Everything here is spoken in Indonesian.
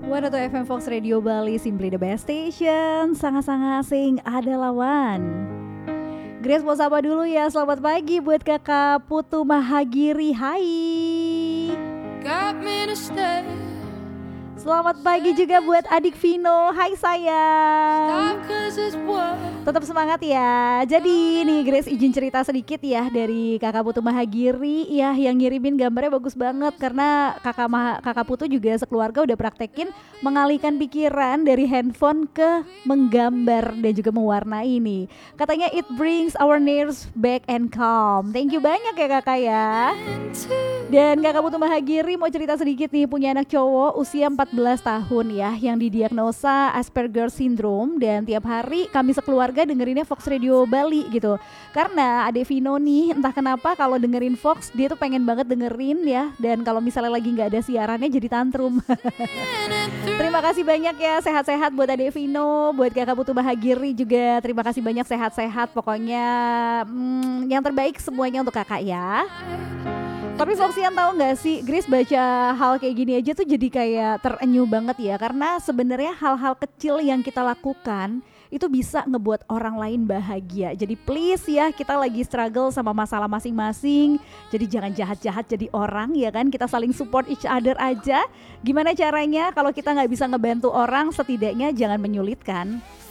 102 FM Fox Radio Bali, Simply the Best Station. Sangat-sangat asing ada lawan. Grace mau sapa dulu ya. Selamat pagi buat kakak Putu Mahagiri. Hai. Selamat pagi juga buat adik Vino. Hai sayang. Tetap semangat ya. Jadi nih Grace izin cerita sedikit ya dari kakak Putu Mahagiri ya, yang ngirimin gambarnya bagus banget karena kakak Putu juga sekeluarga udah praktekin mengalihkan pikiran dari handphone ke menggambar dan juga mewarnai nih. Katanya it brings our nerves back and calm. Thank you banyak ya kakak ya. Dan kakak Putu Mahagiri mau cerita sedikit nih, punya anak cowok usia 14 tahun ya yang didiagnosa Asperger syndrome, dan tiap hari kami sekeluarga dengerinnya Fox Radio Bali gitu. Karena adek Vino nih entah kenapa kalau dengerin Fox dia tuh pengen banget dengerin ya, dan kalau misalnya lagi nggak ada siarannya jadi tantrum. Terima kasih banyak ya, sehat-sehat buat adek Vino, buat kakak Putu Mahagiri juga terima kasih banyak, sehat-sehat pokoknya. Yang terbaik semuanya untuk kakak ya. Tapi Foxian tahu nggak sih, Grace baca hal kayak gini aja tuh jadi kayak terenyuh banget ya, karena sebenarnya hal-hal kecil yang kita lakukan itu bisa ngebuat orang lain bahagia. Jadi please ya, kita lagi struggle sama masalah masing-masing, jadi jangan jahat-jahat jadi orang ya kan, kita saling support each other aja. Gimana caranya kalau kita nggak bisa ngebantu orang, setidaknya jangan menyulitkan.